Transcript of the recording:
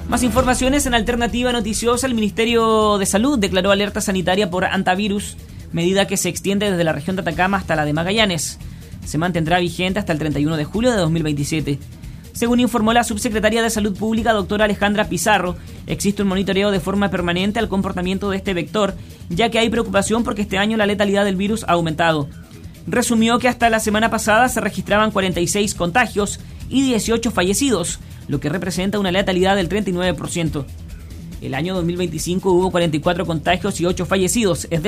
Más informaciones en Alternativa Noticiosa. El Ministerio de Salud declaró alerta sanitaria por hantavirus, medida que se extiende desde la región de Atacama hasta la de Magallanes. Se mantendrá vigente hasta el 31 de julio de 2027. Según informó la subsecretaria de Salud Pública, doctora Alejandra Pizarro, existe un monitoreo de forma permanente al comportamiento de este vector, ya que hay preocupación porque este año la letalidad del virus ha aumentado. Resumió que hasta la semana pasada se registraban 46 contagios y 18 fallecidos, lo que representa una letalidad del 39%. El año 2025 hubo 44 contagios y 8 fallecidos, es